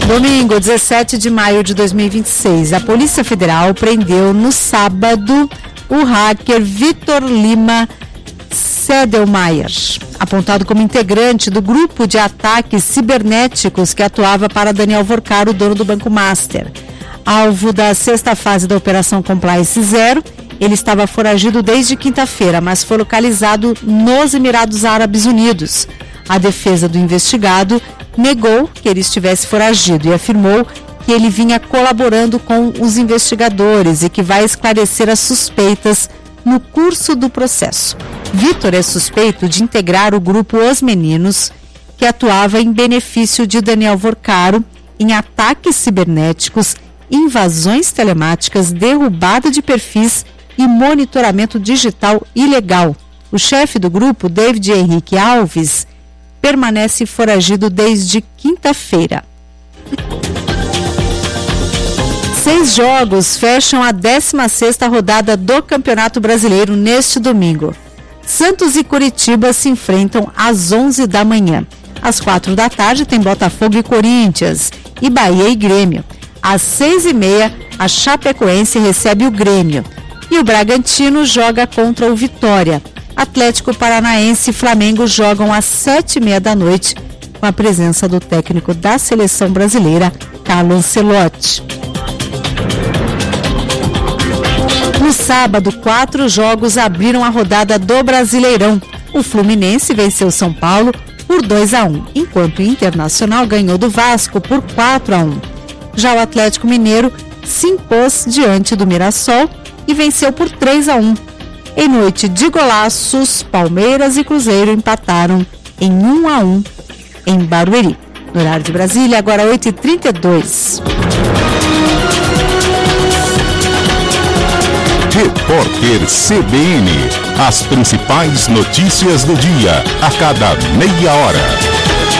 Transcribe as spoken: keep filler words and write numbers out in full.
Domingo, dezessete de maio de dois mil e vinte e seis, a Polícia Federal prendeu no sábado o hacker Vitor Lima Sedelmaier, apontado como integrante do grupo de ataques cibernéticos que atuava para Daniel Vorcaro, dono do Banco Master. Alvo da sexta fase da Operação Compliance Zero, ele estava foragido desde quinta-feira, mas foi localizado nos Emirados Árabes Unidos. A defesa do investigado negou que ele estivesse foragido e afirmou que ele vinha colaborando com os investigadores e que vai esclarecer as suspeitas no curso do processo. Vitor é suspeito de integrar o grupo Os Meninos, que atuava em benefício de Daniel Vorcaro em ataques cibernéticos, invasões telemáticas, derrubada de perfis e monitoramento digital ilegal. O chefe do grupo, David Henrique Alves, permanece foragido desde quinta-feira. Seis jogos fecham a décima sexta rodada do Campeonato Brasileiro neste domingo. Santos e Curitiba se enfrentam às onze da manhã. Às quatro da tarde tem Botafogo e Corinthians e Bahia e Grêmio. Às seis e meia, a Chapecoense recebe o Grêmio e o Bragantino joga contra o Vitória. Atlético Paranaense e Flamengo jogam às sete e meia da noite com a presença do técnico da seleção brasileira, Carlo Ancelotti. No sábado, quatro jogos abriram a rodada do Brasileirão. O Fluminense venceu São Paulo por dois a um, enquanto o Internacional ganhou do Vasco por quatro a um. Já o Atlético Mineiro se impôs diante do Mirassol e venceu por três a um. Em noite de golaços, Palmeiras e Cruzeiro empataram em um a um em Barueri. No horário de Brasília, agora oito e trinta e dois. Repórter C B N. As principais notícias do dia, a cada meia hora.